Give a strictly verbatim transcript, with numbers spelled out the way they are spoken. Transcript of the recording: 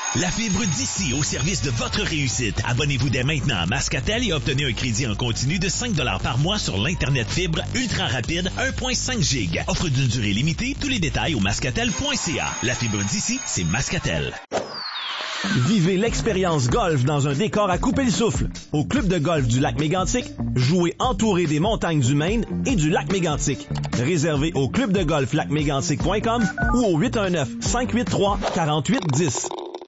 La fibre d'ici au service de votre réussite. Abonnez-vous dès maintenant à Mascatel et obtenez un crédit en continu de cinq dollars par mois sur l'Internet fibre ultra rapide un virgule cinq giga. Offre d'une durée limitée. Tous les détails au mascatel point c a. La fibre d'ici, c'est Mascatel. Vivez l'expérience golf dans un décor à couper le souffle. Au club de golf du lac Mégantic, jouez entouré des montagnes du Maine et du lac Mégantic. Réservez au club de golf lac mégantic point com ou au huit un neuf, cinq huit trois, quatre huit un zéro.